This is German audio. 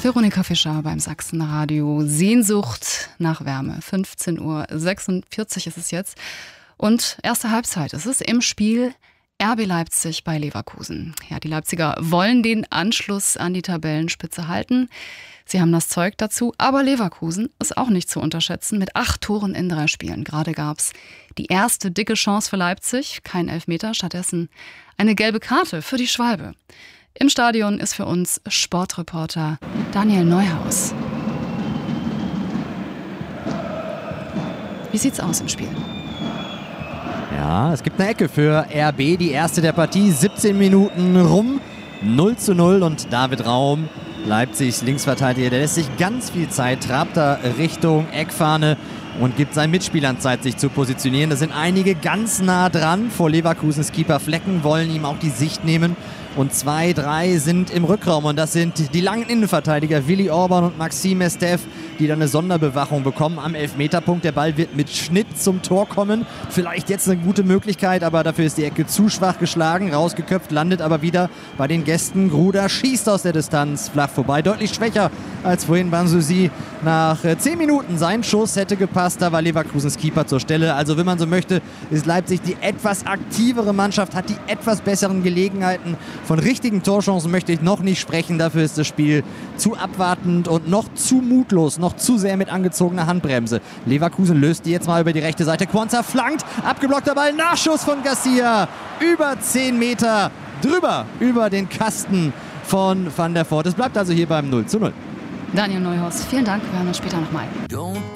Veronika Fischer beim Sachsenradio. Sehnsucht nach Wärme. 15:46 Uhr ist es jetzt. Und erste Halbzeit. Es ist im Spiel RB Leipzig bei Leverkusen. Ja, die Leipziger wollen den Anschluss an die Tabellenspitze halten. Sie haben das Zeug dazu, aber Leverkusen ist auch nicht zu unterschätzen mit 8 Toren in 3 Spielen. Gerade gab es die erste dicke Chance für Leipzig, kein Elfmeter, stattdessen eine gelbe Karte für die Schwalbe. Im Stadion ist für uns Sportreporter Daniel Neuhaus. Wie sieht's aus im Spiel? Ja, es gibt eine Ecke für RB, die erste der Partie, 17 Minuten rum, 0:0 und David Raum, Leipzigs Linksverteidiger, der lässt sich ganz viel Zeit, trabt da Richtung Eckfahne und gibt seinen Mitspielern Zeit, sich zu positionieren. Da sind einige ganz nah dran, vor Leverkusens Keeper Flecken, wollen ihm auch die Sicht nehmen. Und 2, 3 sind im Rückraum und das sind die langen Innenverteidiger Willi Orban und Maxim Estev, die dann eine Sonderbewachung bekommen am Elfmeterpunkt. Der Ball wird mit Schnitt zum Tor kommen. Vielleicht jetzt eine gute Möglichkeit, aber dafür ist die Ecke zu schwach geschlagen. Rausgeköpft, landet aber wieder bei den Gästen. Gruder schießt aus der Distanz flach vorbei. Deutlich schwächer als vorhin Banzusi. Nach 10 Minuten sein Schuss hätte gepasst, da war Leverkusens Keeper zur Stelle. Also wenn man so möchte, ist Leipzig die etwas aktivere Mannschaft, hat die etwas besseren Gelegenheiten. Von richtigen Torchancen möchte ich noch nicht sprechen. Dafür ist das Spiel zu abwartend und noch zu mutlos, noch zu sehr mit angezogener Handbremse. Leverkusen löst die jetzt mal über die rechte Seite. Quansah flankt, abgeblockter Ball, Nachschuss von Garcia. Über 10 Meter drüber, über den Kasten von Van der Voort. Es bleibt also hier beim 0:0. Daniel Neuhaus, vielen Dank. Wir hören uns später nochmal.